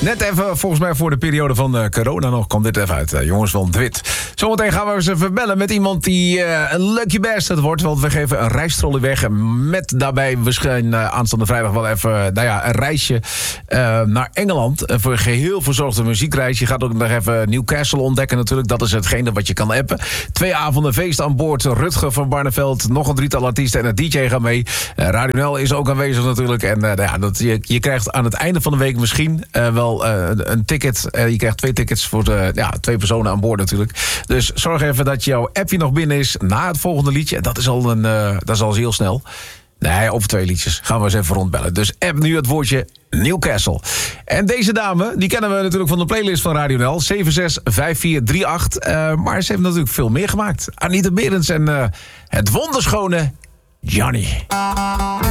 Net even, volgens mij voor de periode van corona nog, kwam dit even uit. Jongens van Dwit. Zometeen gaan we eens even bellen met iemand die een lucky bastard wordt. Want we geven een reistrolley weg. Met daarbij waarschijnlijk aanstaande vrijdag wel even een reisje naar Engeland. Voor een geheel verzorgde muziekreis. Je gaat ook nog even Newcastle ontdekken natuurlijk. Dat is hetgene wat je kan appen. 2 avonden feest aan boord. Rutger van Barneveld, nog een 3-tal artiesten en een DJ gaan mee. Radio Nel is ook aanwezig natuurlijk. En je krijgt aan het einde van de week misschien wel een ticket. Je krijgt 2 tickets voor 2 personen aan boord natuurlijk. Dus zorg even dat jouw appje nog binnen is na het volgende liedje. Dat is al heel snel. Nee, over 2 liedjes. Gaan we eens even rondbellen. Dus app nu het woordje Newcastle. En deze dame, die kennen we natuurlijk van de playlist van Radio Nel. 765438. Maar ze heeft natuurlijk veel meer gemaakt. Anita Berends en het wonderschone Johnny.